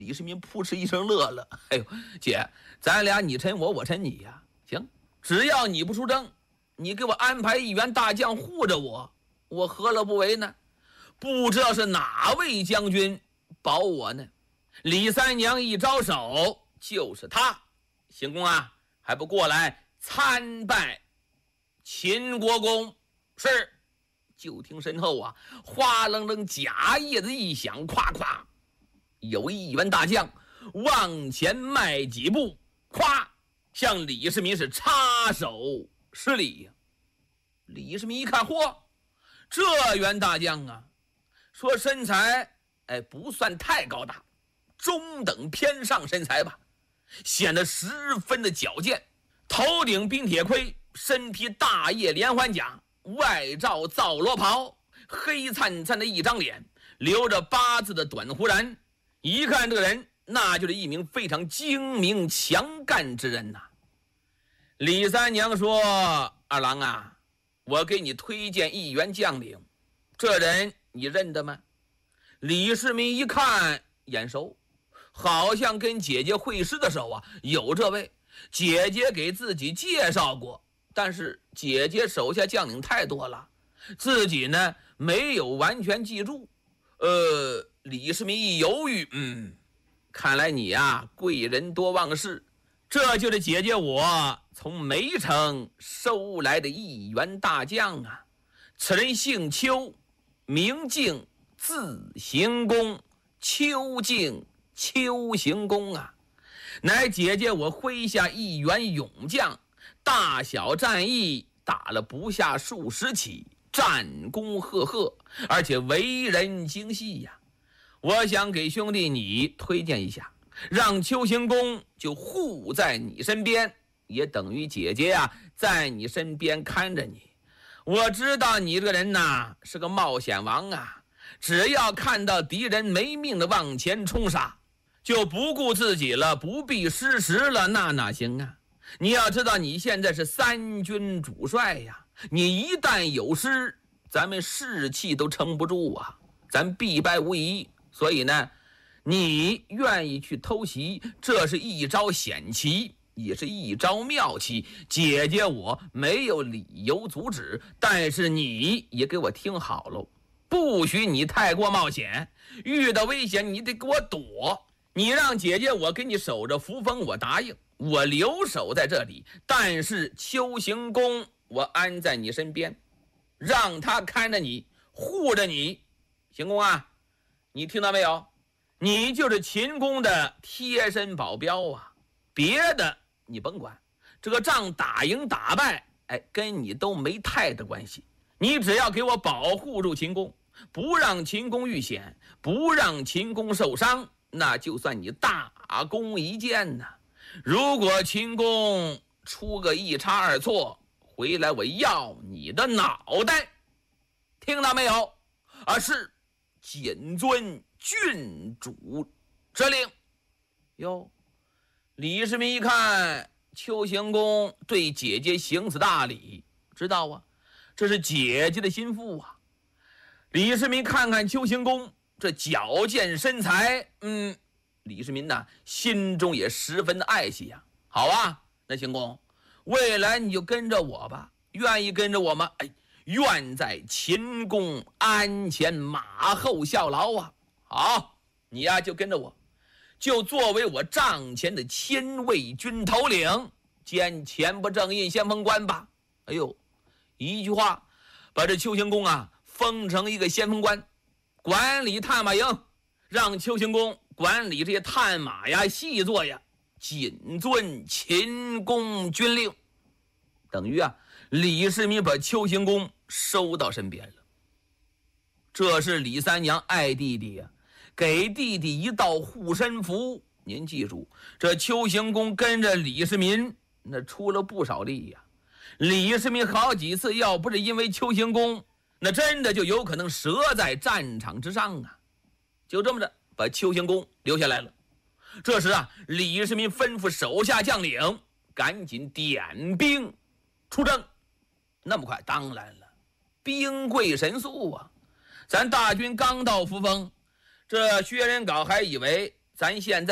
李世民扑哧一声乐了，哎呦，姐，咱俩你抻我，我抻你呀。行，只要你不出征，你给我安排一员大将护着我，我何乐不为呢？不知道是哪位将军保我呢？李三娘一招手，就是他。行宫啊，还不过来参拜秦国公？是。就听身后啊，哗楞楞假叶子一响，咵咵，有一员大将往前迈几步，咵，向李世民是插手施礼呀。李世民一看，嚯，这员大将啊，说身材不算太高大，中等偏上身材吧，显得十分的矫健，头顶冰铁盔，身披大叶连环甲，外罩皂罗袍，黑灿灿的一张脸，留着8字的短胡髯，一看这个人，那就是一名非常精明强干之人呐。李三娘说：“二郎啊，我给你推荐一员将领，这人你认得吗？”李世民一看眼熟，好像跟姐姐会师的时候啊有这位，姐姐给自己介绍过，但是姐姐手下将领太多了，自己呢没有完全记住。李世民一犹豫，看来你啊贵人多忘事，这就是姐姐我从梅城收来的一员大将啊。此人姓邱，名敬，字行公，邱敬，邱行公啊，乃姐姐我麾下一员勇将，大小战役打了不下数十起，战功赫赫，而且为人精细呀。我想给兄弟你推荐一下，让邱行公就护在你身边，也等于姐姐呀在你身边看着你。我知道你这个人呐是个冒险王啊，只要看到敌人没命的往前冲杀，就不顾自己了，不必失时了，那哪行啊？你要知道你现在是3军主帅呀，你一旦有失，咱们士气都撑不住啊，咱必败无疑。所以呢，你愿意去偷袭，这是一招险棋，也是一招妙棋，姐姐我没有理由阻止，但是你也给我听好了，不许你太过冒险，遇到危险你得给我躲。你让姐姐我给你守着扶风，我答应，我留守在这里，但是邱行公我安在你身边，让他看着你，护着你。行公啊，你听到没有？你就是秦公的贴身保镖啊，别的你甭管，这个仗打赢打败跟你都没太大关系，你只要给我保护住秦公，不让秦公遇险，不让秦公受伤，那就算你大功一件呢。如果秦公出个一差二错，回来我要你的脑袋，听到没有？是谨遵郡主之令。哟，李世民一看邱行公对姐姐行此大礼，知道啊，这是姐姐的心腹啊。李世民看看邱行公这矫健身材，李世民呢心中也十分的爱惜呀。好啊，那行公，未来你就跟着我吧，愿意跟着我吗？愿在秦公鞍前马后效劳啊。好，你呀就跟着我，就作为我帐前的亲卫军头领，兼前部正印先锋官吧。哎呦，一句话把这邱行公啊封成一个先锋官，管理探马营，让邱行公管理这些探马呀细作呀，谨遵秦公军令。等于啊李世民把邱行公收到身边了。这是李三娘爱弟弟呀，给弟弟一道护身符。您记住，这邱行公跟着李世民那出了不少力呀。李世民好几次要不是因为邱行公，那真的就有可能折在战场之上啊。就这么着把邱行公留下来了。这时啊李世民吩咐手下将领赶紧点兵出征。那么快？当然了，兵贵神速啊。咱大军刚到扶风，这薛仁杲还以为咱现在